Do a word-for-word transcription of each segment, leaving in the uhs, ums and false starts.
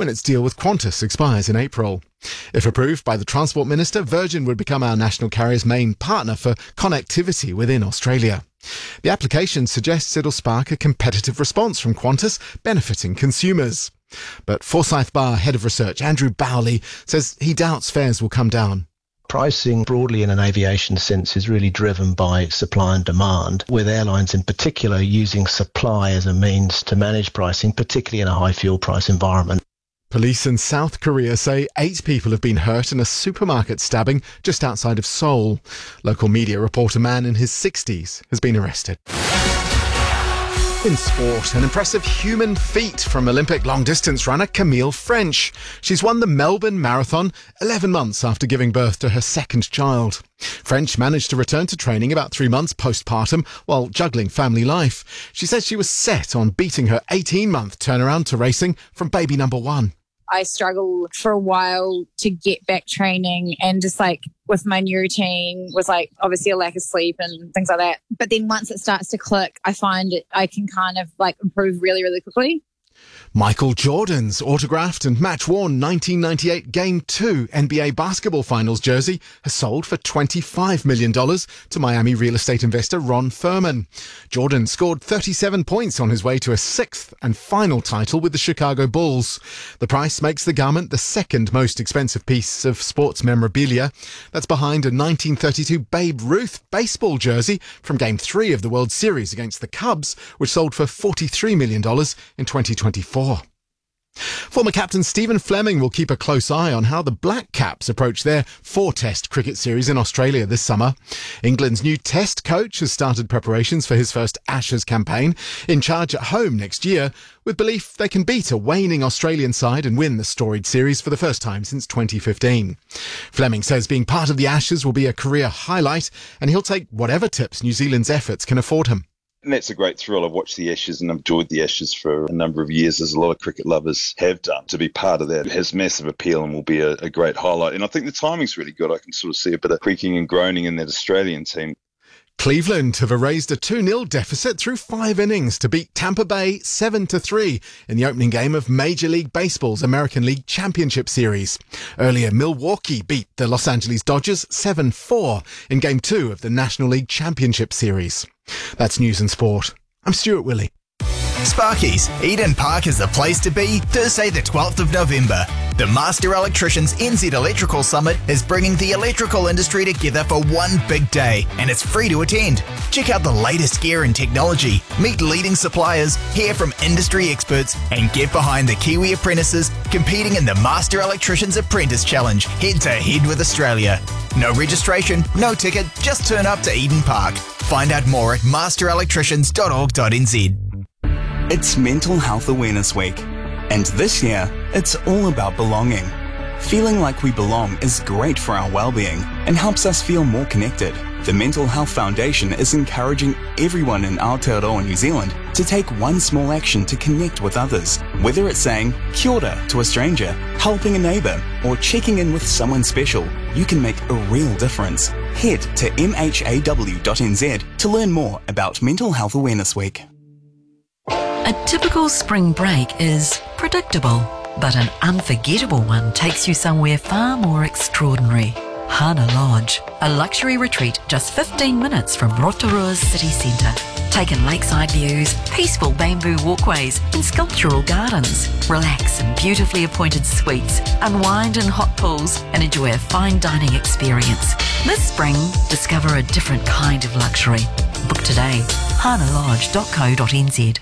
when its deal with Qantas expires in April. If approved by the Transport Minister, Virgin would become our national carrier's main partner for connectivity within Australia. The application suggests it'll spark a competitive response from Qantas, benefiting consumers. But Forsyth Barr Head of Research Andrew Bowley says he doubts fares will come down. Pricing broadly in an aviation sense is really driven by supply and demand, with airlines in particular using supply as a means to manage pricing, particularly in a high fuel price environment. Police in South Korea say eight people have been hurt in a supermarket stabbing just outside of Seoul. Local media report a man in his sixties has been arrested. In sport, an impressive human feat from Olympic long-distance runner Camille French. She's won the Melbourne Marathon eleven months after giving birth to her second child. French managed to return to training about three months postpartum while juggling family life. She says she was set on beating her eighteen-month turnaround to racing from baby number one. I struggled for a while to get back training, and just like with my new routine was like obviously a lack of sleep and things like that. But then once it starts to click, I find it, I can kind of like improve really, really quickly. Michael Jordan's autographed and match-worn nineteen ninety-eight Game two N B A basketball finals jersey has sold for twenty-five million dollars to Miami real estate investor Ron Furman. Jordan scored thirty-seven points on his way to a sixth and final title with the Chicago Bulls. The price makes the garment the second most expensive piece of sports memorabilia. That's behind a nineteen thirty-two Babe Ruth baseball jersey from Game three of the World Series against the Cubs, which sold for forty-three million dollars in twenty twenty-four. Former captain Stephen Fleming will keep a close eye on how the Black Caps approach their four-test cricket series in Australia this summer. England's new test coach has started preparations for his first Ashes campaign, in charge at home next year, with belief they can beat a waning Australian side and win the storied series for the first time since twenty fifteen. Fleming says being part of the Ashes will be a career highlight, and he'll take whatever tips New Zealand's efforts can afford him. And that's a great thrill. I've watched the Ashes and I've enjoyed the Ashes for a number of years, as a lot of cricket lovers have done. To be part of that has massive appeal and will be a, a great highlight. And I think the timing's really good. I can sort of see a bit of creaking and groaning in that Australian team. Cleveland have erased a two nil deficit through five innings to beat Tampa Bay seven to three in the opening game of Major League Baseball's American League Championship Series. Earlier, Milwaukee beat the Los Angeles Dodgers seven four in Game two of the National League Championship Series. That's News and Sport. I'm Stuart Willey. Sparkies, Eden Park is the place to be Thursday the twelfth of November. The Master Electricians N Z Electrical Summit is bringing the electrical industry together for one big day, and it's free to attend. Check out the latest gear and technology, meet leading suppliers, hear from industry experts, and get behind the Kiwi apprentices competing in the Master Electricians Apprentice Challenge head-to-head with Australia. No registration, no ticket, just turn up to Eden Park. Find out more at master electricians dot org dot n z. It's Mental Health Awareness Week, and this year, it's all about belonging. Feeling like we belong is great for our well-being and helps us feel more connected. The Mental Health Foundation is encouraging everyone in Aotearoa, New Zealand, to take one small action to connect with others. Whether it's saying kia ora to a stranger, helping a neighbour, or checking in with someone special, you can make a real difference. Head to m h a w dot n z to learn more about Mental Health Awareness Week. A typical spring break is predictable, but an unforgettable one takes you somewhere far more extraordinary. Hana Lodge, a luxury retreat just fifteen minutes from Rotorua's city centre. Take in lakeside views, peaceful bamboo walkways and sculptural gardens. Relax in beautifully appointed suites, unwind in hot pools and enjoy a fine dining experience. This spring, discover a different kind of luxury. Book today, hana lodge dot co dot n z.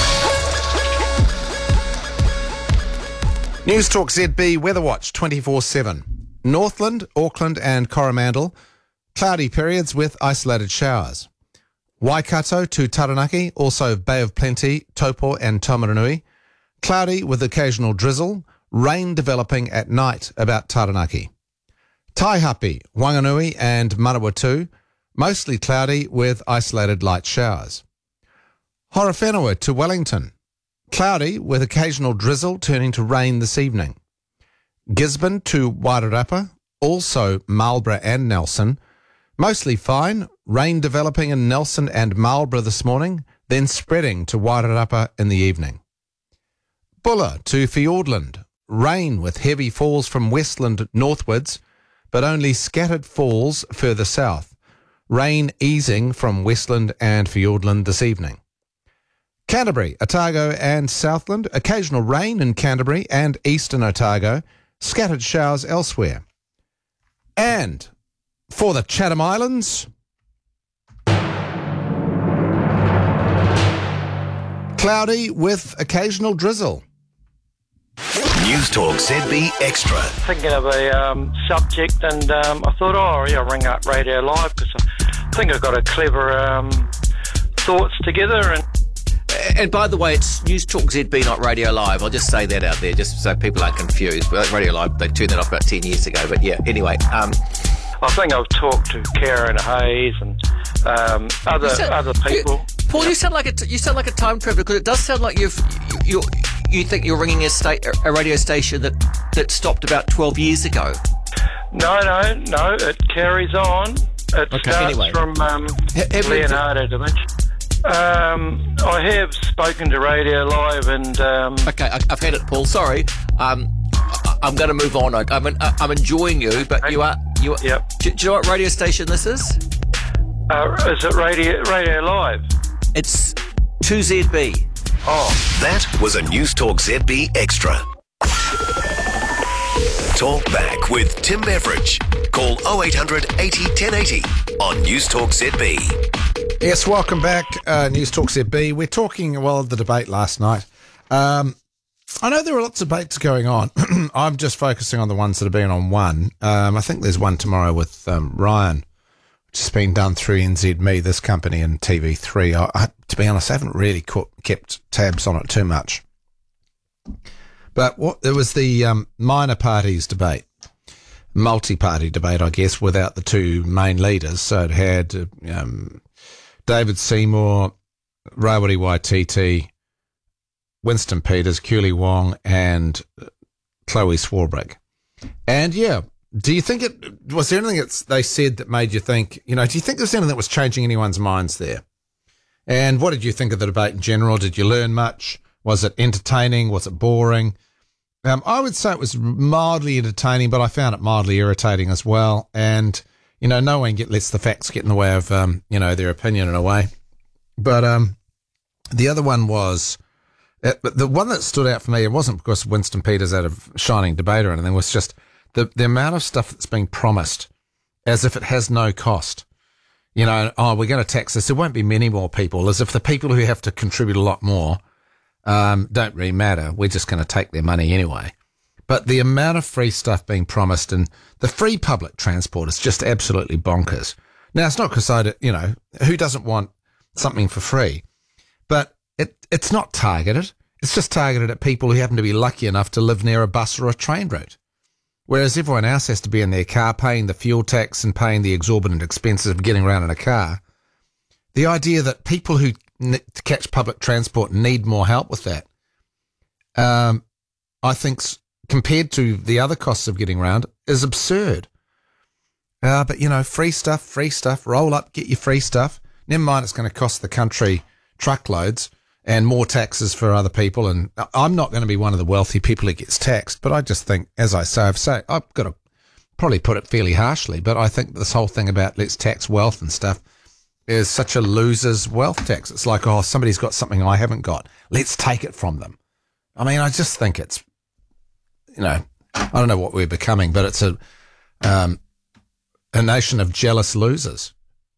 News Talk Z B Weather Watch twenty-four seven. Northland, Auckland and Coromandel, cloudy periods with isolated showers. Waikato to Taranaki, also Bay of Plenty, Taupo and Taumarunui, cloudy with occasional drizzle, rain developing at night about Taranaki. Taihape, Wanganui and Manawatu, mostly cloudy with isolated light showers. Horowhenua to Wellington, cloudy with occasional drizzle turning to rain this evening. Gisborne to Wairarapa, also Marlborough and Nelson, mostly fine, rain developing in Nelson and Marlborough this morning, then spreading to Wairarapa in the evening. Bulla to Fiordland, rain with heavy falls from Westland northwards, but only scattered falls further south. Rain easing from Westland and Fiordland this evening. Canterbury, Otago and Southland. Occasional rain in Canterbury and eastern Otago. Scattered showers elsewhere. And for the Chatham Islands, cloudy with occasional drizzle. News Talk Z B Extra. Thinking of a um, subject, and um, I thought, oh, yeah, I'll ring up Radio Live because I think I've got a clever um, thoughts together. And And by the way, it's News Talk Z B, not Radio Live. I'll just say that out there, just so people aren't confused. But Radio Live, they turned that off about ten years ago. But yeah, anyway. Um, I think I've talked to Karen Hayes and um, other sound, other people. You, Paul, you sound like a you sound like a time traveller, because it does sound like you've you you think you're ringing a sta- a radio station that that stopped about twelve years ago. No, no, no. It carries on. It Okay, starts anyway. from um, Have you- Leonardo da Vinci. Um, I have spoken to Radio Live, and um, Okay, I, I've had it, Paul. Sorry. Um, I, I'm going to move on. I, I'm I'm enjoying you, but you are you. Are, Yep. Do, do you know what radio station this is? uh, is it Radio Radio Live? It's two Z B. Oh, That was a News Talk Z B Extra. Talk back with Tim Beveridge. Call oh eight hundred eighty ten eighty on News Talk Z B. Yes, welcome back, uh, News Talk Z B. We're talking, well, the debate last night. Um, I know there are lots of debates going on. I'm just focusing on the ones that have been on one. Um, I think there's one tomorrow with um, Ryan, which has been done through N Z M E, this company, and T V three. I, I, to be honest, I haven't really co- kept tabs on it too much. But what there was the um, minor parties debate, multi-party debate, I guess, without the two main leaders. So it had um, David Seymour, Rawiri Waititi, Winston Peters, Keely Wong, and Chloe Swarbrick. And yeah, do you think it was there anything that they said that made you think, you know, do you think there's anything that was changing anyone's minds there? And what did you think of the debate in general? Did you learn much? Was it entertaining? Was it boring? Um, I would say it was mildly entertaining, but I found it mildly irritating as well. And, you know, no one get, lets the facts get in the way of, um, you know, their opinion in a way. But um, the other one was, uh, the one that stood out for me, it wasn't because Winston Peters had a shining debate or anything, it was just the, the amount of stuff that's being promised as if it has no cost. You know, oh, we're going to tax this. There won't be many more people, as if the people who have to contribute a lot more um, don't really matter. We're just going to take their money anyway. But the amount of free stuff being promised and the free public transport is just absolutely bonkers. Now, it's not because I, you know, who doesn't want something for free? But it it's not targeted. It's just targeted at people who happen to be lucky enough to live near a bus or a train route. Whereas everyone else has to be in their car paying the fuel tax and paying the exorbitant expenses of getting around in a car. The idea that people who n- catch public transport need more help with that, um, I think, compared to the other costs of getting around, is absurd. Uh, but, you know, free stuff, free stuff, roll up, get your free stuff. Never mind it's going to cost the country truckloads and more taxes for other people. And I'm not going to be one of the wealthy people who gets taxed, but I just think, as I say, I've, say, I've got to probably put it fairly harshly, but I think this whole thing about let's tax wealth and stuff is such a loser's wealth tax. It's like, oh, somebody's got something I haven't got. Let's take it from them. I mean, I just think it's, you know, I don't know what we're becoming, but it's a um, a nation of jealous losers.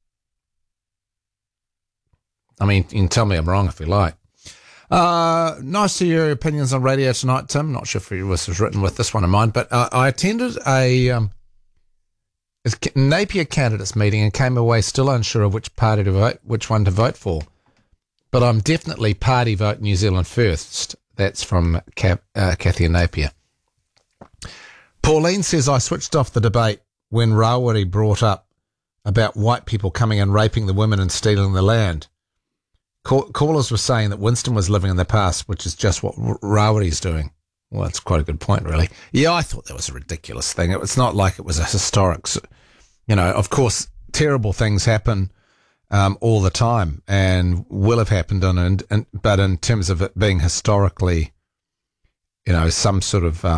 I mean, you can tell me I'm wrong if you like. Uh, nice to hear your opinions on radio tonight, Tim. Not sure if it was written with this one in mind, but uh, I attended a, um, a Napier candidates meeting and came away still unsure of which party to vote, which one to vote for. But I'm definitely party vote New Zealand first. That's from Cap, uh, Kathy Napier. Pauline says, I switched off the debate when Rawiri brought up about white people coming and raping the women and stealing the land. Callers were saying that Winston was living in the past, which is just what Rawiri's doing. Well, that's quite a good point, really. Yeah, I thought that was a ridiculous thing. It's not like it was a historic, you know, of course, terrible things happen um, all the time and will have happened, on, and, and but in terms of it being historically, you know, some sort of